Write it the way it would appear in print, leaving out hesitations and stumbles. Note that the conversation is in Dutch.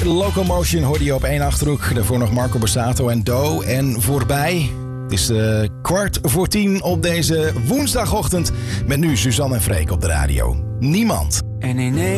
Locomotion hoorde je op 1 Achterhoek. Daarvoor nog Marco Borsato en Do. En voorbij. Het is 9:15 op deze woensdagochtend. Met nu Suzanne en Freek op de radio. Niemand. En ineens